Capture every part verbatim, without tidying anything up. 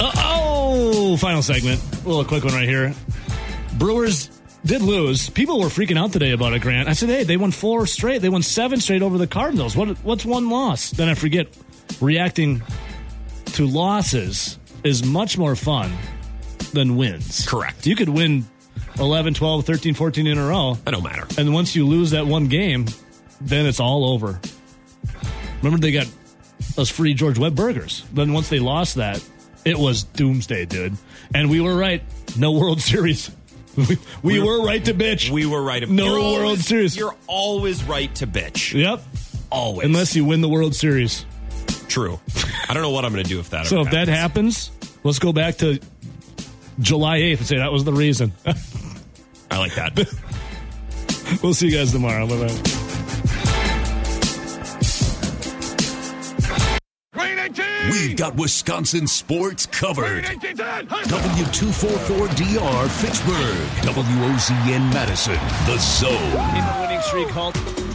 Uh, oh, final segment. A little quick one right here. Brewers did lose. People were freaking out today about it, Grant. I said, hey, they won four straight. They won seven straight over the Cardinals. What? What's one loss? Then I forget. Reacting to losses is much more fun than wins. Correct. You could win eleven, twelve, thirteen, fourteen in a row. That don't matter. And once you lose that one game, then it's all over. Remember they got those free George Webb burgers. Then once they lost that, it was doomsday, dude. And we were right. No World Series. We, we, we were right to bitch. We were right to bitch. No you're World always, Series. You're always right to bitch. Yep. Always. Unless you win the World Series. True. I don't know what I'm going to do if that So ever if happens. that happens, let's go back to July eighth and say that was the reason. I like that. We'll see you guys tomorrow. Bye-bye. We've got Wisconsin sports covered. W two forty-four D R Fitchburg. W O Z N Madison. The Zone. Winning streak halt.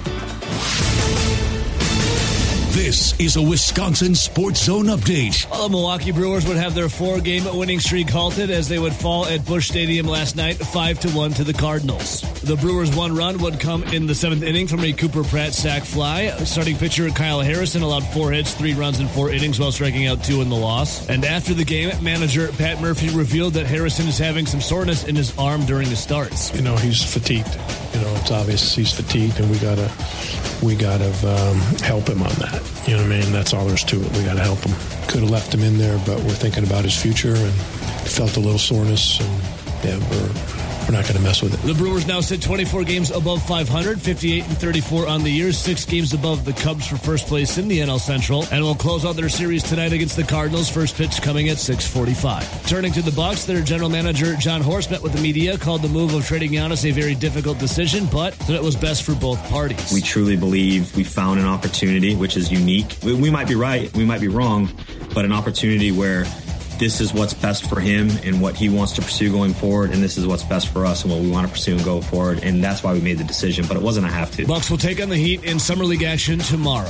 This is a Wisconsin Sports Zone update. Well, the Milwaukee Brewers would have their four-game winning streak halted as they would fall at Busch Stadium last night, five to one to the Cardinals. The Brewers' one run would come in the seventh inning from a Cooper Pratt sac fly. Starting pitcher Kyle Harrison allowed four hits, three runs in four innings while striking out two in the loss. And after the game, manager Pat Murphy revealed that Harrison is having some soreness in his arm during the starts. You know, he's fatigued. You know, it's obvious he's fatigued, and we gotta, we gotta um, help him on that. You know what I mean? That's all there's to it. We gotta help him. Could have left him in there, but we're thinking about his future and felt a little soreness, and yeah, we're we're not going to mess with it. The Brewers now sit twenty-four games above five hundred, fifty-eight and thirty-four on the year, six games above the Cubs for first place in the N L Central, and will close out their series tonight against the Cardinals. First pitch coming at six forty-five. Turning to the Bucs, their general manager John Horst met with the media, called the move of trading Giannis a very difficult decision, but that it was best for both parties. We truly believe we found an opportunity, which is unique. We, we might be right, we might be wrong, but an opportunity where this is what's best for him and what he wants to pursue going forward, and this is what's best for us and what we want to pursue and go forward, and that's why we made the decision, but it wasn't a have to. Bucs will take on the Heat in Summer League action tomorrow.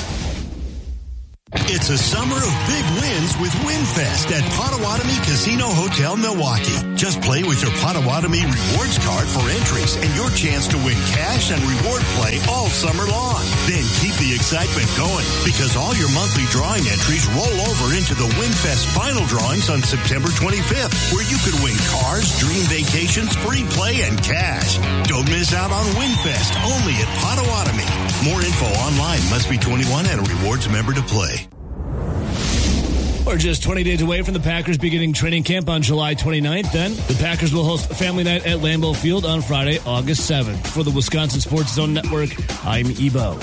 It's a summer of big wins with WinFest at Potawatomi Casino Hotel, Milwaukee. Just play with your Potawatomi rewards card for entries and your chance to win cash and reward play all summer long. Then keep the excitement going because all your monthly drawing entries roll over into the WinFest final drawings on September twenty-fifth, where you could win cars, dream vacations, free play, and cash. Don't miss out on WinFest only at Potawatomi. More info online. Must be twenty-one and a rewards member to play. We're just twenty days away from the Packers beginning training camp on July twenty-ninth. Then the Packers will host Family Night at Lambeau Field on Friday, August seventh. For the Wisconsin Sports Zone Network, I'm Ebo.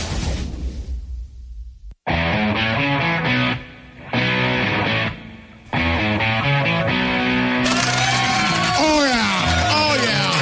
Oh, yeah. Oh,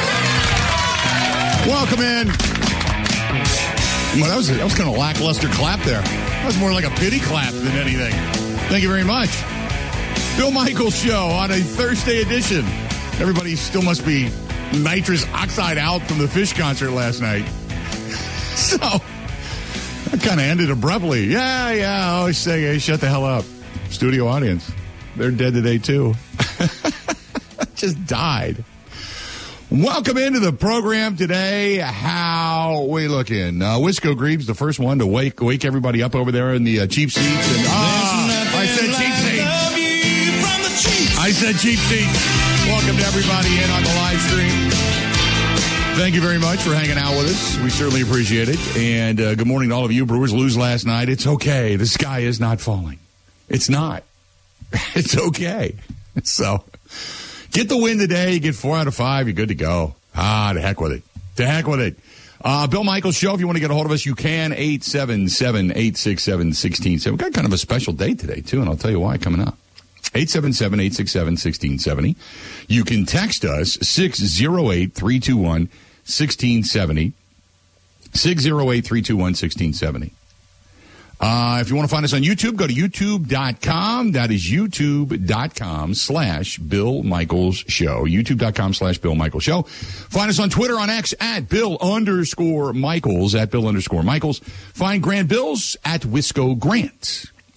yeah. Welcome in. Well, that was, that was kind of a lackluster clap there. That was more like a pity clap than anything. Thank you very much. Bill Michaels Show on a Thursday edition. Everybody still must be nitrous oxide out from the Fish concert last night. So, that kind of ended abruptly. Yeah, yeah, I always say, hey, shut the hell up. Studio audience. They're dead today, too. Just died. Welcome into the program today. How we looking? Uh, Wisco Greaves, the first one to wake wake everybody up over there in the uh, cheap seats. And, ah, I said cheap seats. I said cheap seats. Welcome to everybody in on the live stream. Thank you very much for hanging out with us. We certainly appreciate it. And uh, good morning to all of you. Brewers lose last night. It's okay. The sky is not falling. It's not. It's okay. So, get the win today. You get four out of five. You're good to go. Ah, to heck with it. To heck with it. Uh, Bill Michaels Show. If you want to get a hold of us, you can. eight seven seven, eight six seven, one six seven zero. We've got kind of a special day today, too, and I'll tell you why coming up. eight seven seven, eight six seven, one six seven zero. You can text us six zero eight, three two one, one six seven zero. six zero eight, three two one, one six seven zero. Uh, if you want to find us on YouTube, go to youtube dot com. That is youtube dot com slash Bill Michaels Show. youtube dot com slash Bill Michaels Show. Find us on Twitter, on X, at Bill underscore Michaels, at Bill underscore Michaels. Find Grant Bills at Wisco Grant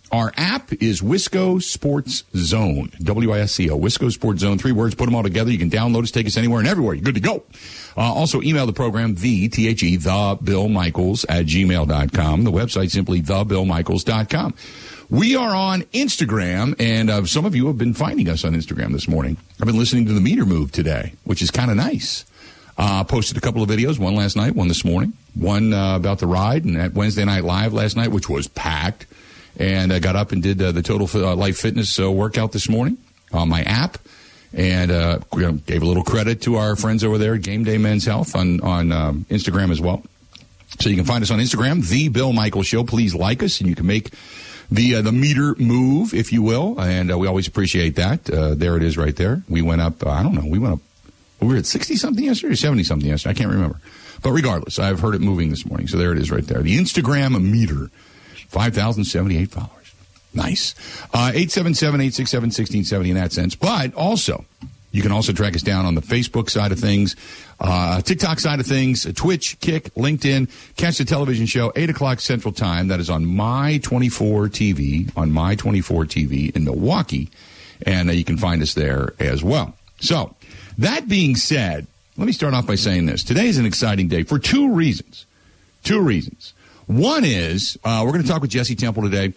Our app is Wisco Sports Zone, W I S C O, Wisco Sports Zone. Three words, put them all together. You can download us, take us anywhere and everywhere. You're good to go. Uh, also, email the program, the, T H E, the Bill Michaels at gmail dot com. The website simply the bill michaels dot com. We are on Instagram, and uh, some of you have been finding us on Instagram this morning. I've been listening to the meter move today, which is kind of nice. Uh, posted a couple of videos, one last night, one this morning, one uh, about the ride, and at Wednesday Night Live last night, which was packed. And I got up and did uh, the Total uh, Life Fitness uh, workout this morning on my app, and uh, gave a little credit to our friends over there at Game Day Men's Health on, on um, Instagram as well. So you can find us on Instagram, The Bill Michaels Show. Please like us, and you can make the uh, the meter move, if you will, and uh, we always appreciate that. Uh, there it is right there. We went up, uh, I don't know, we went up, we were at sixty-something yesterday or seventy-something yesterday. I can't remember. But regardless, I've heard it moving this morning, so there it is right there. The Instagram meter. five thousand seventy-eight followers. Nice. Uh, eight seven seven, eight six seven, one six seven zero in that sense. But also, you can also track us down on the Facebook side of things, uh, TikTok side of things, Twitch, Kick, LinkedIn. Catch the television show, eight o'clock Central Time. That is on My twenty-four T V, on My twenty-four T V in Milwaukee. And uh, you can find us there as well. So, that being said, let me start off by saying this. Today is an exciting day for two reasons. Two reasons. One is, uh, we're going to talk with Jesse Temple today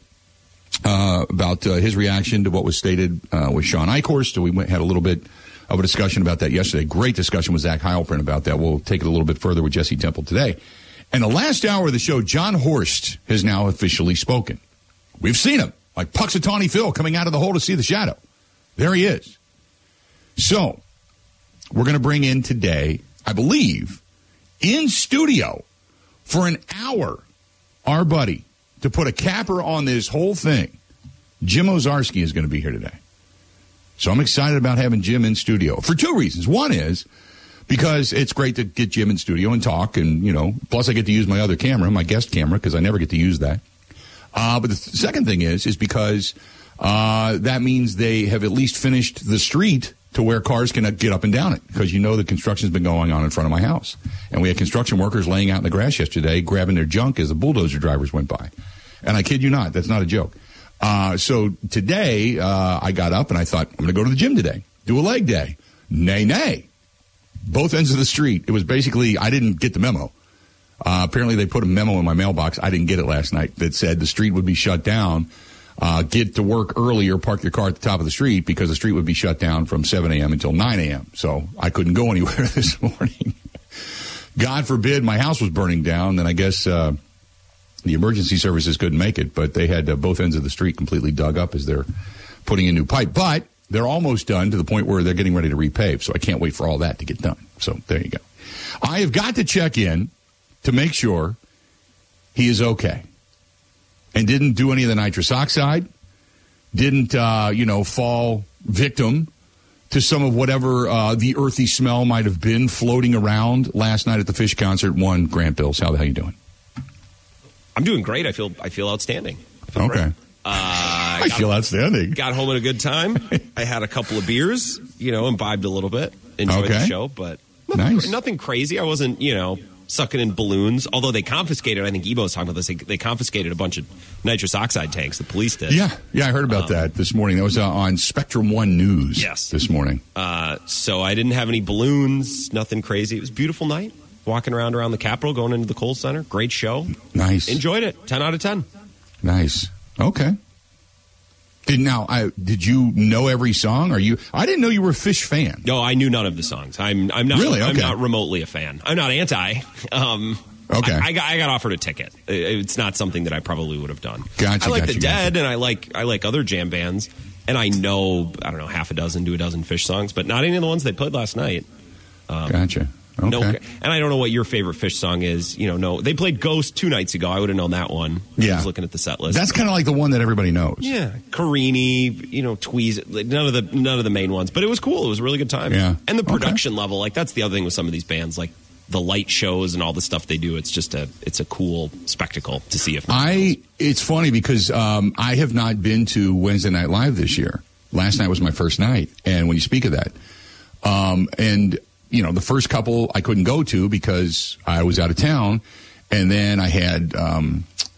uh, about uh, his reaction to what was stated uh, with Sean Eichhorst. So we went, had a little bit of a discussion about that yesterday. Great discussion with Zach Heilprin about that. We'll take it a little bit further with Jesse Temple today. And the last hour of the show, John Horst has now officially spoken. We've seen him, like Puxatawny Phil coming out of the hole to see the shadow. There he is. So we're going to bring in today, I believe, in studio for an hour, our buddy, to put a capper on this whole thing. Jim Owczarski is going to be here today. So I'm excited about having Jim in studio for two reasons. One is because it's great to get Jim in studio and talk, and, you know, plus I get to use my other camera, my guest camera, because I never get to use that. Uh, but the th- second thing is, is because uh, that means they have at least finished the street to where cars can get up and down it, because you know the construction's been going on in front of my house. And we had construction workers laying out in the grass yesterday, grabbing their junk as the bulldozer drivers went by. And I kid you not, that's not a joke. Uh, so today, uh, I got up and I thought, I'm going to go to the gym today, do a leg day. Nay, nay. Both ends of the street. It was basically, I didn't get the memo. Uh, apparently they put a memo in my mailbox. I didn't get it last night that said the street would be shut down. Uh, get to work earlier, park your car at the top of the street, because the street would be shut down from seven a.m. until nine a.m. So I couldn't go anywhere this morning. God forbid my house was burning down, then I guess uh, the emergency services couldn't make it, but they had uh, both ends of the street completely dug up as they're putting in new pipe. But they're almost done to the point where they're getting ready to repave, so I can't wait for all that to get done. So there you go. I have got to check in to make sure he is okay. And didn't do any of the nitrous oxide, didn't, uh, you know, fall victim to some of whatever uh, the earthy smell might have been floating around last night at the Fish concert. One, Grant Bills, how the hell you doing? I'm doing great. I feel I feel outstanding. I feel okay. Uh, I, I feel outstanding. Got home at a good time. I had a couple of beers, you know, imbibed a little bit. Enjoyed okay. the show, but nothing, nice. nothing crazy. I wasn't, you know, sucking in balloons, although they confiscated, I think Ebo was talking about this, they, they confiscated a bunch of nitrous oxide tanks, the police did. Yeah, yeah, I heard about um, that this morning. That was uh, on Spectrum One News yes. this morning. Uh, so I didn't have any balloons, nothing crazy. It was a beautiful night, walking around around the Capitol, going into the Kohl Center. Great show. Nice. Enjoyed it. ten out of ten. Nice. Okay. Did now? I did you know every song? Are you? I didn't know you were a Fish fan. No, I knew none of the songs. I'm I'm not really. Okay. I'm not remotely a fan. I'm not anti. Um, okay. I, I got I got offered a ticket. It's not something that I probably would have done. Gotcha. I like gotcha, the Dead, gotcha. and I like I like other jam bands, and I know I don't know half a dozen to a dozen Fish songs, but not any of the ones they played last night. Um, gotcha. Okay. No, and I don't know what your favorite Fish song is. You know, no, they played Ghost two nights ago. I would have known that one. Yeah, I was looking at the set list. That's kind of like the one that everybody knows. Yeah, Carini, you know, Tweez. None of the none of the main ones, but it was cool. It was a really good time. Yeah, and the production okay. level, like that's the other thing with some of these bands, like the light shows and all the stuff they do. It's just a it's a cool spectacle to see. If I, else. It's funny because um, I have not been to Wednesday Night Live this year. Last night was my first night, and when you speak of that, um, and. You know, the first couple I couldn't go to because I was out of town. And then I had um,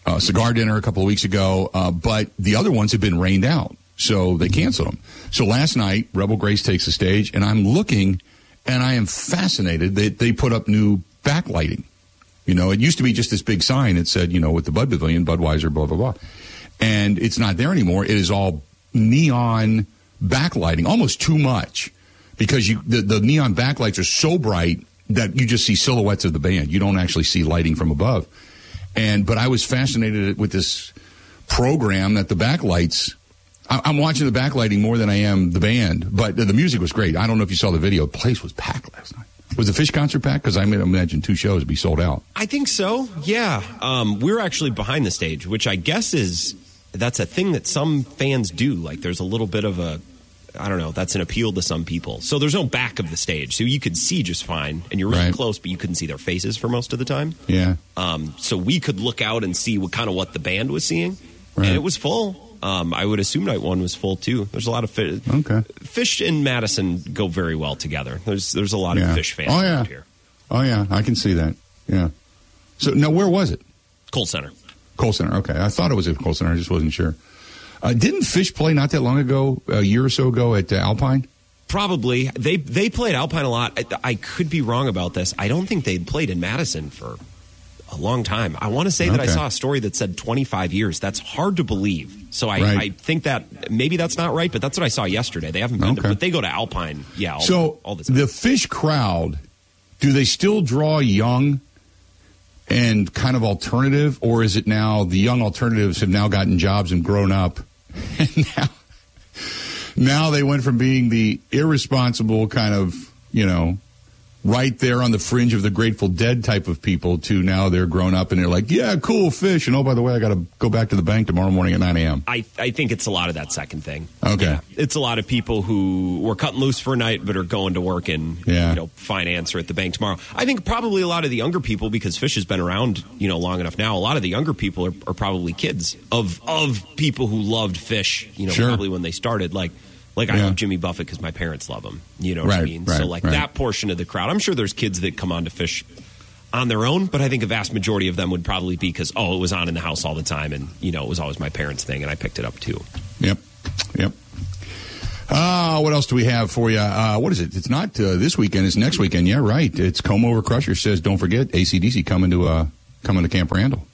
uh, cigar dinner a couple of weeks ago, uh, but the other ones have been rained out, so they canceled them. So last night, Rebel Grace takes the stage, and I'm looking, and I am fascinated that they put up new backlighting. You know, it used to be just this big sign that said, you know, with the Bud Pavilion, Budweiser, blah, blah, blah. And it's not there anymore. It is all neon backlighting, almost too much, because you the, the neon backlights are so bright that you just see silhouettes of the band. You don't actually see lighting from above. And but I was fascinated with this program that the backlights, I, I'm watching the backlighting more than I am the band, but the, the music was great. I don't know if you saw the video. The place was packed last night. Was the Fish concert packed? Because I imagine two shows would be sold out. I think so, yeah. Um, we're actually behind the stage, which I guess is, that's a thing that some fans do. Like there's a little bit of a, I don't know, that's an appeal to some people. So there's no back of the stage. So you could see just fine, and you're really right. close, but you couldn't see their faces for most of the time. Yeah. Um, so we could look out and see what kind of what the band was seeing. Right. And it was full. Um, I would assume night one was full too. There's a lot of fish. Okay. Fish and Madison go very well together. There's there's a lot yeah. of Fish fans oh, yeah. around here. Oh yeah, I can see that. Yeah. So now, where was it? Kohl Center. Kohl Center. Okay, I thought it was at Kohl Center. I just wasn't sure. Uh, didn't Fish play not that long ago, a year or so ago at uh, Alpine? Probably. They they played Alpine a lot. I, I could be wrong about this. I don't think they'd played in Madison for a long time. I want to say that okay. I saw a story that said twenty-five years. That's hard to believe. So I, right. I think that maybe that's not right, but that's what I saw yesterday. They haven't been okay. there, but they go to Alpine, yeah, all, so all the time. The Fish crowd, do they still draw young and kind of alternative, or is it now the young alternatives have now gotten jobs and grown up, and now, now they went from being the irresponsible kind of, you know, right there on the fringe of the Grateful Dead type of people to now they're grown up and they're like, yeah, cool, Fish. And oh, by the way, I got to go back to the bank tomorrow morning at nine a.m. I, I think it's a lot of that second thing. Okay. Yeah. It's a lot of people who were cutting loose for a night but are going to work in yeah. you know, finance or at the bank tomorrow. I think probably a lot of the younger people, because Fish has been around you know long enough now, a lot of the younger people are, are probably kids of of people who loved Fish, you know, sure. probably when they started. Like, Like, I yeah. love Jimmy Buffett because my parents love him. You know what right, I mean? Right, so, like, right. that portion of the crowd, I'm sure there's kids that come on to Fish on their own, but I think a vast majority of them would probably be because, oh, it was on in the house all the time, and, you know, it was always my parents' thing, and I picked it up, too. Yep, yep. Uh, what else do we have for you? Uh, what is it? It's not uh, this weekend. It's next weekend. Yeah, right. It's Comb Over Crusher says, don't forget, A C D C coming to, uh, coming to Camp Randall.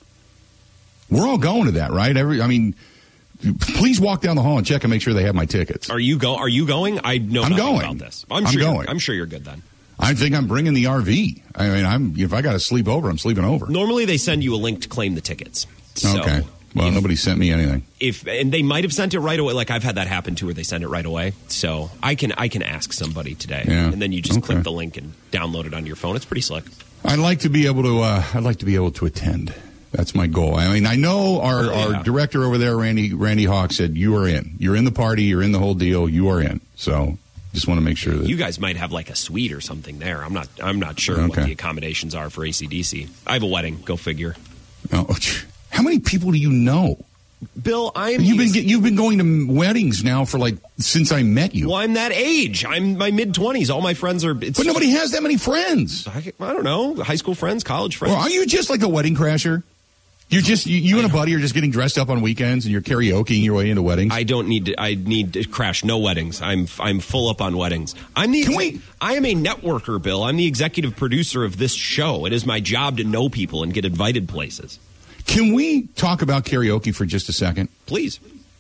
We're all going to that, right? Every, I mean... Please walk down the hall and check and make sure they have my tickets. Are you go? Are you going? I know I'm nothing going. about this. I'm, I'm sure going. You're, I'm sure you're good then. I think I'm bringing the R V. I mean, I'm if I got to sleep over, I'm sleeping over. Normally, they send you a link to claim the tickets. So okay. Well, if, nobody sent me anything. If and they might have sent it right away. Like I've had that happen too, where they send it right away. So I can I can ask somebody today, yeah. and then you just okay. click the link and download it on your phone. It's pretty slick. I'd like to be able to. Uh, I'd like to be able to attend. That's my goal. I mean, I know our, oh, yeah. our director over there, Randy Randy Hawk, said you are in. You're in the party. You're in the whole deal. You are in. So just want to make sure that you guys might have like a suite or something there. I'm not. I'm not sure okay. what the accommodations are for A C D C. I have a wedding. Go figure. Oh, how many people do you know? Bill, I'm. You've been you've been going to weddings now for like since I met you. Well, I'm that age. I'm my mid twenties. All my friends are. It's but nobody has that many friends. I, I don't know. High school friends, college friends. Well, are you just like a wedding crasher? You're just you, you and a buddy are just getting dressed up on weekends and you're karaokeing your way into weddings. I don't need to. I need to crash no weddings. I'm I'm full up on weddings. I'm the. Can we? I am a networker, Bill. I'm the executive producer of this show. It is my job to know people and get invited places. Can we talk about karaoke for just a second? Please.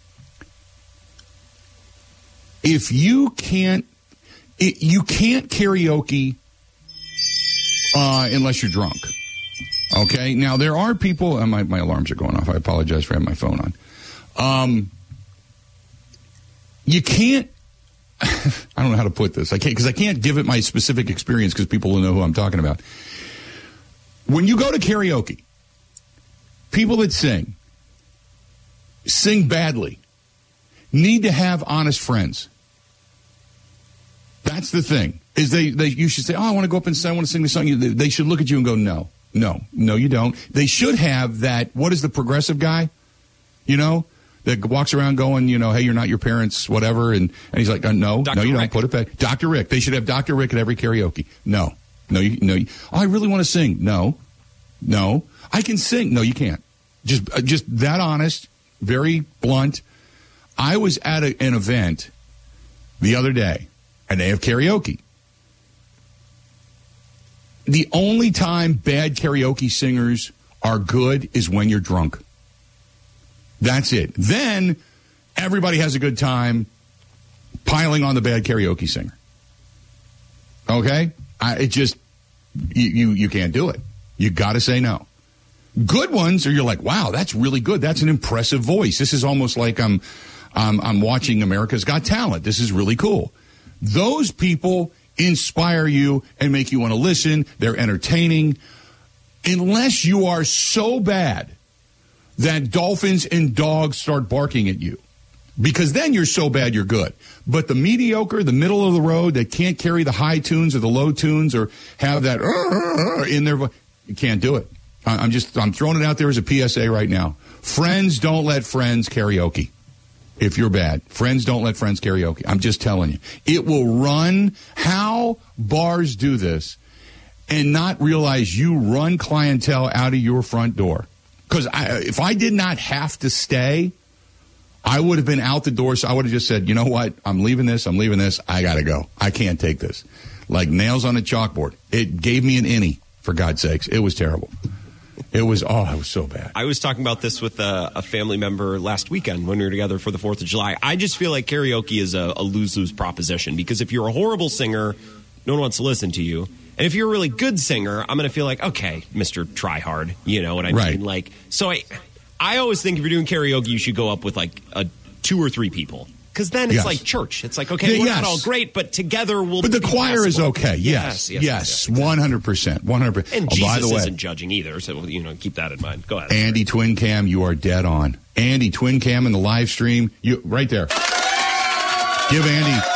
If you can't, it, you can't karaoke uh, unless you're drunk. Okay? Now, there are people, and my, my alarms are going off. I apologize for having my phone on. Um, you can't, I don't know how to put this. I can't, because I can't give it my specific experience because people will know who I'm talking about. When you go to karaoke, people that sing, sing badly, need to have honest friends. That's the thing. Is they, they you should say, oh, I want to go up and sing, I want to sing the song. They should look at you and go, no, no, no, you don't. They should have that, what is the progressive guy, you know, that walks around going, you know, hey, you're not your parents, whatever. And, and he's like, uh, no, Doctor no, you Rick. don't. Put it back. Doctor Rick. They should have Doctor Rick at every karaoke. No, no, you, no. You, oh, I really want to sing. No, no. I can sing. No, you can't. Just, uh, just that honest, very blunt. I was at a, an event the other day, and they have karaoke. The only time bad karaoke singers are good is when you're drunk. That's it. Then everybody has a good time piling on the bad karaoke singer. Okay? I, it just, you, you, you can't do it. You got to say no. Good ones are you're like, wow, that's really good. That's an impressive voice. This is almost like I'm, I'm, I'm watching America's Got Talent. This is really cool. Those people inspire you and make you want to listen. They're entertaining. Unless you are so bad that dolphins and dogs start barking at you. Because then you're so bad you're good. But the mediocre, the middle of the road that can't carry the high tunes or the low tunes or have that uh, in their voice, you can't do it. I'm just, I'm throwing it out there as a P S A right now. Friends don't let friends karaoke. If you're bad. Friends don't let friends karaoke. I'm just telling you. It will run. How bars do this and not realize you run clientele out of your front door. Because if I did not have to stay, I would have been out the door. So I would have just said, you know what? I'm leaving this. I'm leaving this. I got to go. I can't take this. Like nails on a chalkboard. It gave me an innie, for God's sakes. It was terrible. It was, oh, it was so bad. I was talking about this with a, a family member last weekend when we were together for the fourth of July. I just feel like karaoke is a, a lose-lose proposition because if you're a horrible singer, no one wants to listen to you. And if you're a really good singer, I'm going to feel like, okay, Mister Tryhard, you know what I right. mean? Like, so I, I always think if you're doing karaoke, you should go up with like a two or three people. Because then it's yes. like church. It's like, okay, yeah, we're yes. not all great, but together we'll But the be choir possible. is okay. Yes, Yes, yes, yes, yes, one hundred percent. one hundred percent. And oh, Jesus by the way, isn't judging either, so, you know, keep that in mind. Go ahead. Andy Twin Cam, you are dead on. Andy Twin Cam in the live stream, you right there. Give Andy.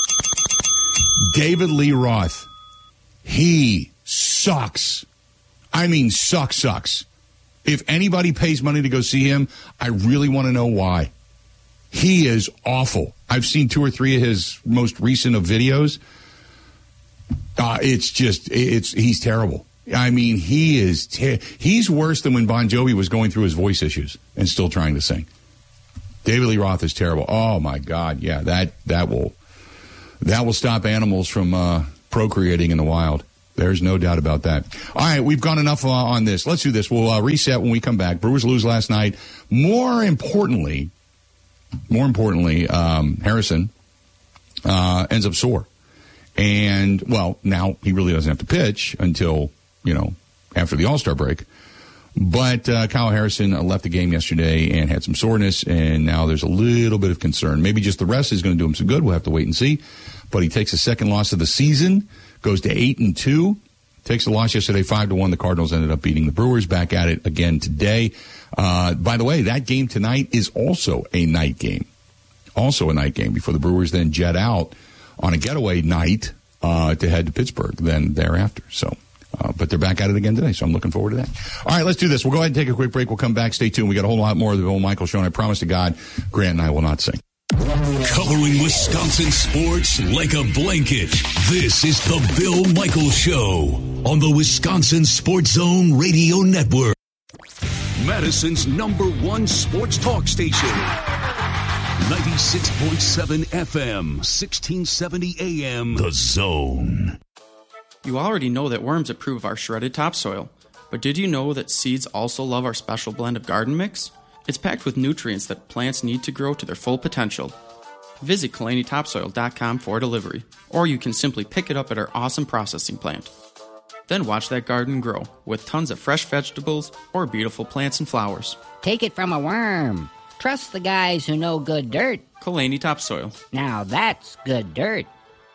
David Lee Roth. He sucks. I mean, sucks, sucks. If anybody pays money to go see him, I really want to know why. He is awful. I've seen two or three of his most recent of videos. Uh, it's just, it's he's terrible. I mean, he is, ter- he's worse than when Bon Jovi was going through his voice issues and still trying to sing. David Lee Roth is terrible. Oh my God. Yeah, that, that will, that will stop animals from uh, procreating in the wild. There's no doubt about that. All right, we've gone enough uh, on this. Let's do this. We'll uh, reset when we come back. Brewers lose last night. More importantly, more importantly, um, Harrison uh, ends up sore. And, well, now he really doesn't have to pitch until, you know, after the All-Star break. But uh, Kyle Harrison left the game yesterday and had some soreness, and now there's a little bit of concern. Maybe just the rest is going to do him some good. We'll have to wait and see. But he takes a second loss of the season, goes to eight and two, takes the loss yesterday, five to one. The Cardinals ended up beating the Brewers. Back at it again today. Uh, by the way, that game tonight is also a night game. Also a night game before the Brewers then jet out on a getaway night uh, to head to Pittsburgh then thereafter. So, uh, but they're back at it again today, so I'm looking forward to that. All right, let's do this. We'll go ahead and take a quick break. We'll come back. Stay tuned. We got a whole lot more of the Bill Michaels Show, and I promise to God, Grant and I will not sing. Covering Wisconsin sports like a blanket. This is the Bill Michaels Show on the Wisconsin Sports Zone Radio Network. Madison's number one sports talk station. ninety-six point seven F M, sixteen seventy A M. The Zone. You already know that worms approve of our shredded topsoil. But did you know that seeds also love our special blend of garden mix? It's packed with nutrients that plants need to grow to their full potential. Visit Kalani Topsoil dot com for delivery, or you can simply pick it up at our awesome processing plant. Then watch that garden grow with tons of fresh vegetables or beautiful plants and flowers. Take it from a worm. Trust the guys who know good dirt. Kalani Topsoil. Now that's good dirt.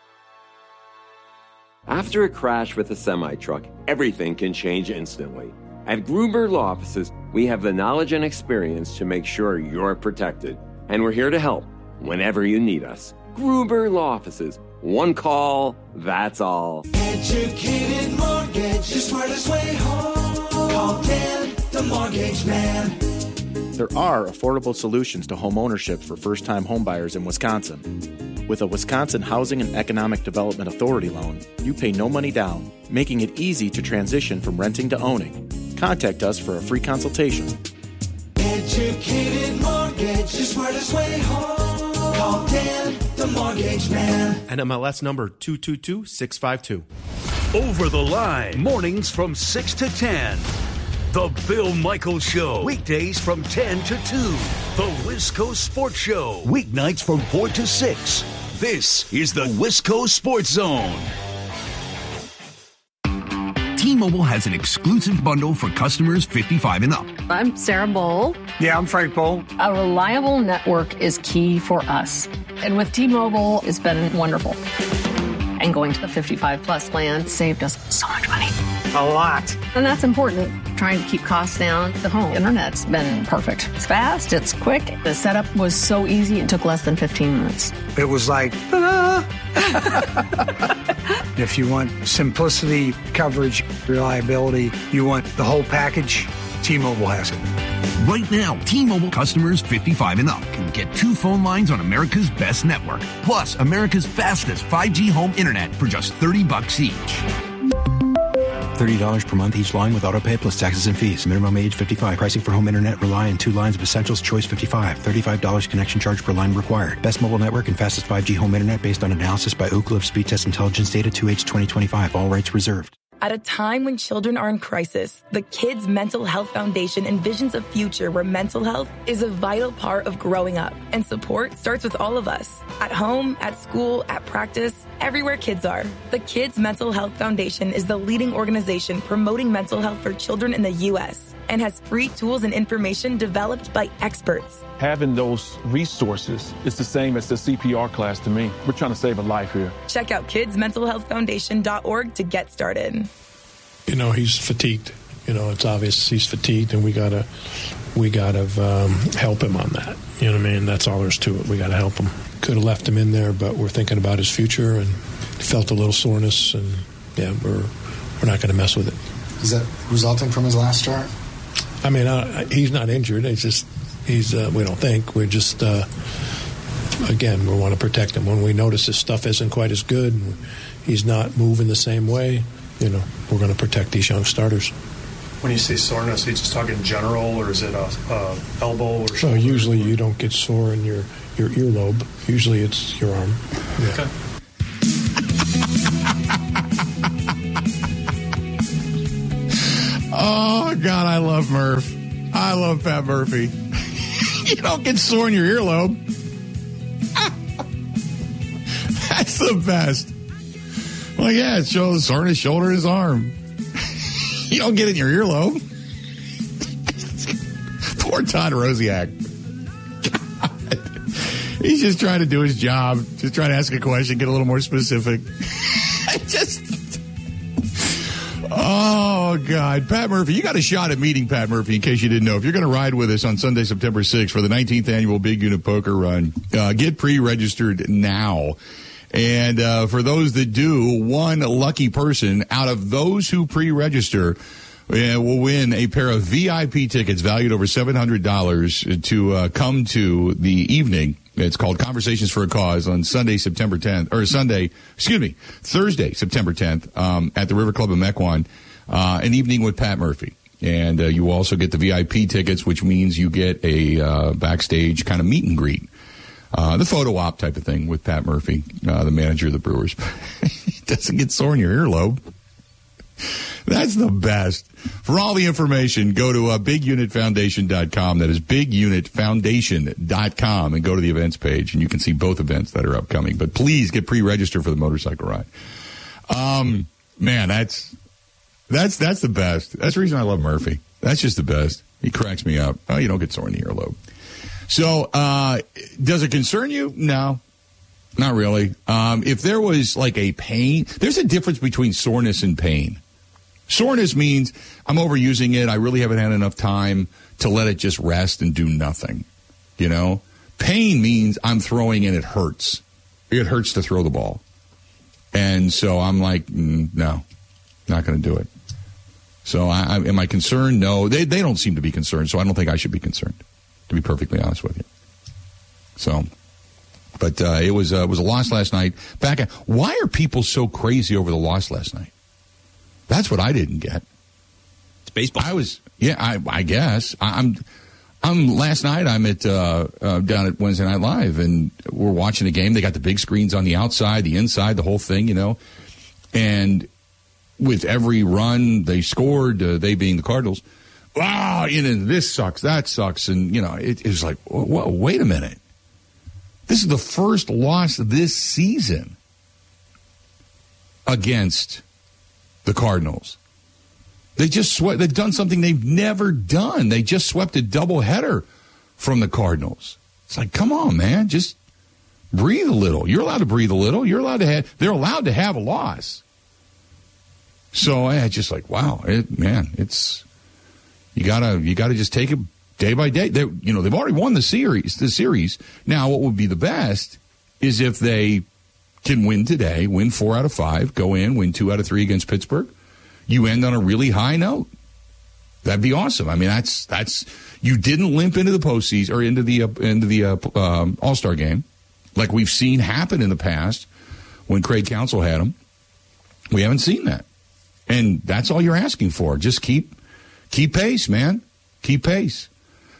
After a crash with a semi-truck, everything can change instantly. At Gruber Law Offices, we have the knowledge and experience to make sure you're protected. And we're here to help whenever you need us. Gruber Law Offices. One call, that's all. Educated Mortgage, the smartest way home. Call Dan, the Mortgage Man. There are affordable solutions to home ownership for first-time homebuyers in Wisconsin. With a Wisconsin Housing and Economic Development Authority loan, you pay no money down, making it easy to transition from renting to owning. Contact us for a free consultation. Educated mortgage, the smartest way home. Call Dan, the Mortgage Man. N M L S number two two two six five two. Over the Line, mornings from six to ten. The Bill Michaels Show, weekdays from ten to two. The Wisco Sports Show, weeknights from four to six. This is the Wisco Sports Zone. T-Mobile has an exclusive bundle for customers fifty-five and up. I'm Sarah Bowl. Yeah, I'm Frank Bowl. A reliable network is key for us. And with T-Mobile, it's been wonderful. And going to the fifty-five plus plan saved us so much money. A lot. And that's important. Trying to keep costs down. The home internet's been perfect. It's fast, it's quick. The setup was so easy, it took less than fifteen minutes. It was like, ta-da! If you want simplicity, coverage, reliability, you want the whole package, T-Mobile has it. Right now, T-Mobile customers fifty-five and up can get two phone lines on America's best network, plus America's fastest five G home internet for just thirty bucks each. thirty dollars per month each line with autopay plus taxes and fees. Minimum age fifty-five. Pricing for home internet rely on two lines of Essentials Choice fifty-five. thirty-five dollars connection charge per line required. Best mobile network and fastest five G home internet based on analysis by Ookla of Speed Test Intelligence data two H twenty twenty-five. All rights reserved. At a time when children are in crisis, the Kids Mental Health Foundation envisions a future where mental health is a vital part of growing up. And support starts with all of us. At home, at school, at practice, everywhere kids are. The Kids Mental Health Foundation is the leading organization promoting mental health for children in the U S and has free tools and information developed by experts. Having those resources is the same as the C P R class to me. We're trying to save a life here. Check out kids mental health foundation dot org to get started. You know, he's fatigued. You know, it's obvious he's fatigued, and we gotta, we gotta um, help him on that. You know what I mean? That's all there's to it. We gotta help him. Could have left him in there, but we're thinking about his future, and felt a little soreness, and yeah, we're we're not going to mess with it. Is that resulting from his last start? I mean, uh, he's not injured. It's just he's. Uh, we don't think we're just. Uh, again, we want to protect him. When we notice his stuff isn't quite as good, and he's not moving the same way, you know, we're going to protect these young starters. When you say soreness, are you just talking general, or is it a, a elbow or So shoulder? usually you don't get sore in your, your earlobe. Usually it's your arm. Yeah. Okay. Oh, God, I love Murph. I love Pat Murphy. You don't get sore in your earlobe. That's the best. Well, yeah, it shows sore in his shoulder, his arm. You don't get it in your earlobe. Poor Todd Rosiak. God. He's just trying to do his job. Just trying to ask a question, get a little more specific. just... Oh, God. Pat Murphy, you got a shot at meeting Pat Murphy, in case you didn't know. If you're going to ride with us on Sunday, September sixth for the nineteenth annual Big Unit Poker Run, uh, get pre-registered now. And uh, for those that do, one lucky person out of those who pre-register uh, will win a pair of V I P tickets valued over seven hundred dollars to uh, come to the evening. It's called Conversations for a Cause on Sunday, September tenth, or Sunday, excuse me, Thursday, September tenth, um, at the River Club in Mequon, uh, an evening with Pat Murphy. And uh, you will also get the V I P tickets, which means you get a uh, backstage kind of meet and greet. Uh, the photo op type of thing with Pat Murphy, uh, the manager of the Brewers. He doesn't get sore in your earlobe. That's the best. For all the information, go to uh, big unit foundation dot com. That is big unit foundation dot com, and go to the events page, and you can see both events that are upcoming. But please get pre-registered for the motorcycle ride. Um, man, that's that's that's the best. That's the reason I love Murphy. That's just the best. He cracks me up. Oh, you don't get sore in the earlobe. So, uh, does it concern you? No, not really. Um, if there was like a pain, there's a difference between soreness and pain. Soreness means I'm overusing it. I really haven't had enough time to let it just rest and do nothing. You know, pain means I'm throwing and it hurts. It hurts to throw the ball. And so I'm like, mm, no, not going to do it. So I, I, am I concerned? No, they, they don't seem to be concerned. So I don't think I should be concerned, to be perfectly honest with you. So, but uh, it was uh, it was a loss last night. Back at, why are people so crazy over the loss last night? That's what I didn't get. It's baseball. I was, yeah, I, I guess. I, I'm I'm last night. I'm at uh, uh, down at Wednesday Night Live, and we're watching a game. They got the big screens on the outside, the inside, the whole thing, you know. And with every run they scored, uh, they being the Cardinals, wow, you know, this sucks, that sucks, and you know, it, it was like, whoa, wait a minute. This is the first loss this season against the Cardinals. They just swept, they've done something they've never done. They just swept a doubleheader from the Cardinals. It's like, come on, man, just breathe a little. You're allowed to breathe a little. You're allowed to have, they're allowed to have a loss. So I just like, wow, it, man, it's, you gotta, you gotta just take it day by day. They, you know, they've already won the series, the series. Now, what would be the best is if they can win today, win four out of five, go in, win two out of three against Pittsburgh. You end on a really high note. That'd be awesome. I mean, that's that's you didn't limp into the postseason or into the uh, into the uh, um, All-Star game like we've seen happen in the past when Craig Counsell had them. We haven't seen that, and that's all you're asking for. Just keep keep pace, man. Keep pace.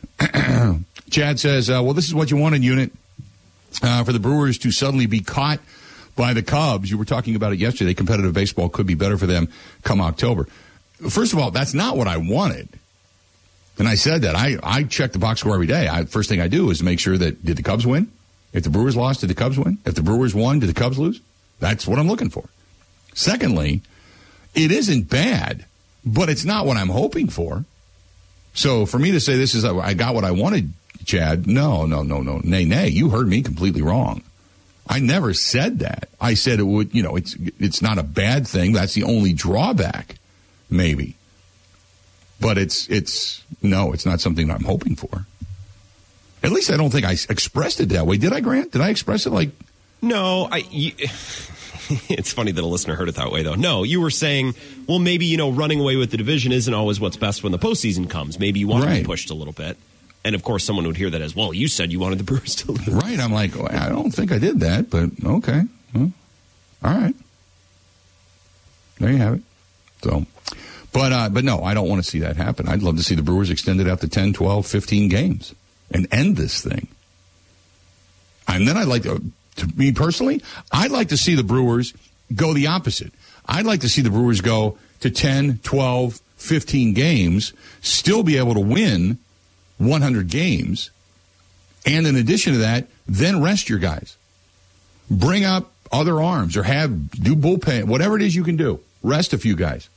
Chad says, uh, "Well, this is what you want in unit uh, for the Brewers to suddenly be caught by the Cubs." You were talking about it yesterday. Competitive baseball could be better for them come October. First of all, that's not what I wanted. And I said that. I, I check the box score every day. I, first thing I do is make sure that, did the Cubs win? If the Brewers lost, did the Cubs win? If the Brewers won, did the Cubs lose? That's what I'm looking for. Secondly, it isn't bad, but it's not what I'm hoping for. So for me to say this is, I got what I wanted, Chad, no, no, no, no, nay, nay. You heard me completely wrong. I never said that. I said it would, you know, it's it's not a bad thing. That's the only drawback, maybe. But it's, it's no, it's not something I'm hoping for. At least I don't think I expressed it that way. Did I, Grant? Did I express it like? No, I. You, it's funny that a listener heard it that way, though. No, you were saying, well, maybe, you know, running away with the division isn't always what's best when the postseason comes. Maybe you want right. to be pushed a little bit. And, of course, someone would hear that as, well, you said you wanted the Brewers to lose. Right. I'm like, well, I don't think I did that, but okay. Well, all right. There you have it. So, but, uh, but no, I don't want to see that happen. I'd love to see the Brewers extended out to ten, twelve, fifteen games and end this thing. And then I'd like to, to me personally, I'd like to see the Brewers go the opposite. I'd like to see the Brewers go to ten, twelve, fifteen games, still be able to win one hundred games, and in addition to that, then rest your guys. Bring up other arms or have do bullpen, whatever it is you can do. Rest a few guys.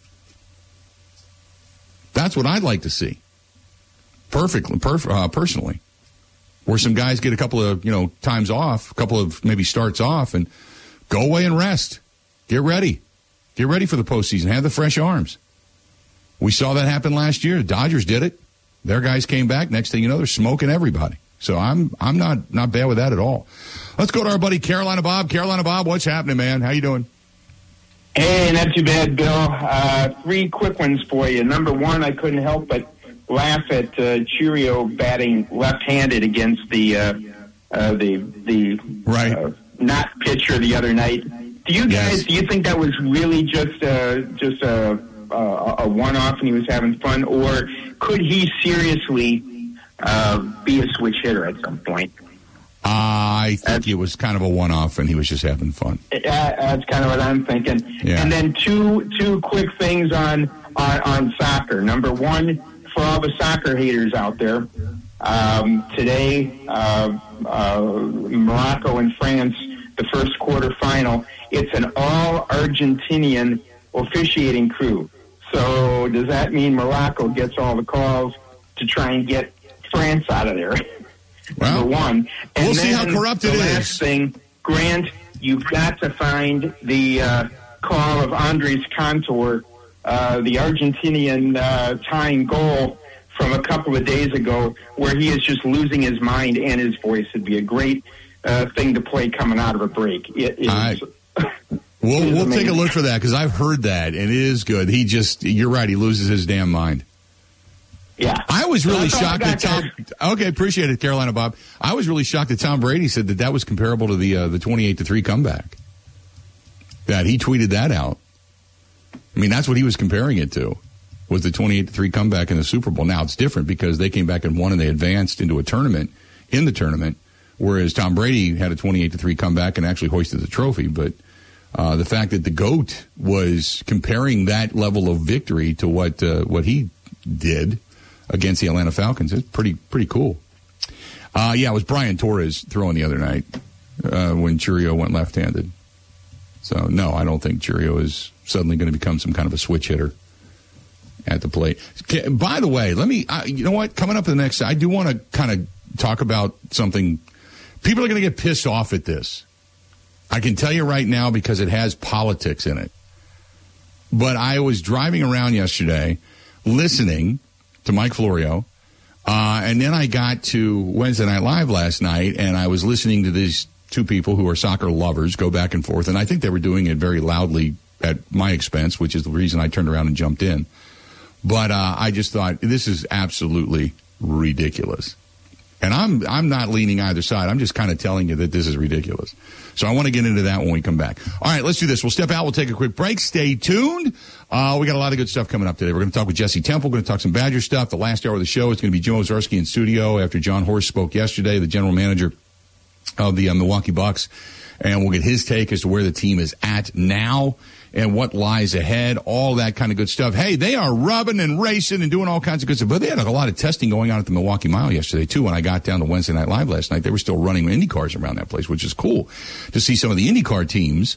That's what I'd like to see. Perfectly, perf- uh, personally, where some guys get a couple of you know times off, a couple of maybe starts off, and go away and rest. Get ready, get ready for the postseason. Have the fresh arms. We saw that happen last year. The Dodgers did it. Their guys came back. Next thing you know, they're smoking everybody. So I'm I'm not not bad with that at all. Let's go to our buddy Carolina Bob. Carolina Bob, what's happening, man? How you doing? Hey, not too bad, Bill. Uh, three quick ones for you. Number one, I couldn't help but laugh at uh, Chourio batting left-handed against the uh, uh, the the right. uh, not pitcher the other night. Do you guys? Yes. Do you think that was really just uh, just a, a, a one-off and he was having fun, or could he seriously uh, be a switch hitter at some point? I think it was kind of a one-off, and he was just having fun. Uh, that's kind of what I'm thinking. Yeah. And then two two quick things on, on on soccer. Number one, for all the soccer haters out there, um, today uh, uh, Morocco and France, the first quarterfinal. It's an all-Argentinian officiating crew. So does that mean Morocco gets all the calls to try and get France out of there? Well, Number one. And we'll then see how corrupt the it last is. thing, Grant, you've got to find the uh, call of Andres Cantor, uh, the Argentinian uh, tying goal from a couple of days ago, where he is just losing his mind and his voice. It'd be a great uh, thing to play coming out of a break. It is. I, we'll we'll take a look for that, because I've heard that, and it is good. He just, you're right, he loses his damn mind. Yeah. I was really so shocked that Tom. Okay, appreciate it, Carolina Bob. I was really shocked that Tom Brady said that that was comparable to the uh, the twenty-eight to three comeback. That he tweeted that out. I mean, that's what he was comparing it to. was the twenty-eight to three comeback in the Super Bowl. Now, it's different because they came back and won and they advanced into a tournament, in the tournament, whereas Tom Brady had a twenty-eight to three comeback and actually hoisted the trophy. But uh, the fact that the GOAT was comparing that level of victory to what uh, what he did against the Atlanta Falcons is pretty pretty cool. Uh, yeah, it was Brian Torres throwing the other night uh, when Churio went left-handed. So, no, I don't think Churio is suddenly going to become some kind of a switch hitter at the plate. By the way, let me, uh, you know what, coming up in the next, I do want to kind of talk about something. People are going to get pissed off at this. I can tell you right now because it has politics in it. But I was driving around yesterday listening to Mike Florio, uh, and then I got to Wednesday Night Live last night, and I was listening to these two people who are soccer lovers go back and forth, and I think they were doing it very loudly at my expense, which is the reason I turned around and jumped in. But uh, I just thought, this is absolutely ridiculous. And I'm I'm not leaning either side. I'm just kind of telling you that this is ridiculous. So I want to get into that when we come back. All right, let's do this. We'll step out. We'll take a quick break. Stay tuned. Uh, we got a lot of good stuff coming up today. We're going to talk with Jesse Temple. We're going to talk some Badger stuff. The last hour of the show is going to be Jim Owczarski in studio after John Horst spoke yesterday, the general manager of the uh, Milwaukee Bucks. And we'll get his take as to where the team is at now and what lies ahead, all that kind of good stuff. Hey, they are rubbing and racing and doing all kinds of good stuff. But they had a lot of testing going on at the Milwaukee Mile yesterday, too. When I got down to Wednesday Night Live last night, they were still running Indy cars around that place, which is cool to see some of the IndyCar teams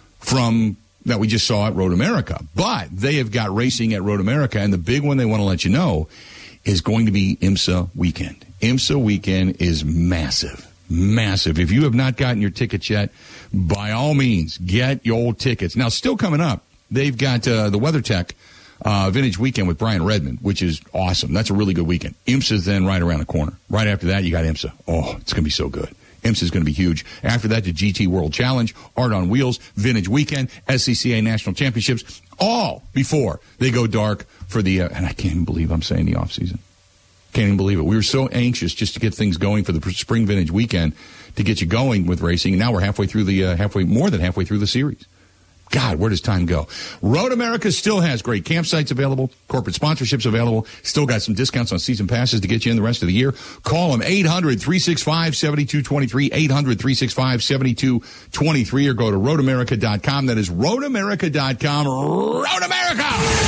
from that we just saw at Road America. But they have got racing at Road America, and the big one they want to let you know is going to be IMSA weekend. IMSA weekend is massive. Massive. If you have not gotten your tickets yet, by all means, get your tickets. Now, still coming up, they've got uh, the WeatherTech uh, Vintage Weekend with Brian Redmond, which is awesome. That's a really good weekend. IMSA is then right around the corner. Right after that, you got IMSA. Oh, it's going to be so good. IMSA is going to be huge. After that, the G T World Challenge, Art on Wheels, Vintage Weekend, S C C A National Championships, all before they go dark for the, uh, and I can't even believe I'm saying the off-season. Can't even believe it. We were so anxious just to get things going for the spring vintage weekend to get you going with racing. And now we're halfway through the, uh, halfway, more than halfway through the series. God, where does time go? Road America still has great campsites available, corporate sponsorships available, still got some discounts on season passes to get you in the rest of the year. Call them eight hundred, three six five, seven two two three, eight hundred, three six five, seven two two three, or go to road america dot com. That is road america dot com. Road America!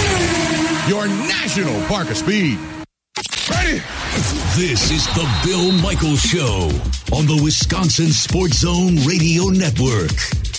Your national park of speed. Ready? This is the Bill Michaels Show on the Wisconsin Sports Zone Radio Network.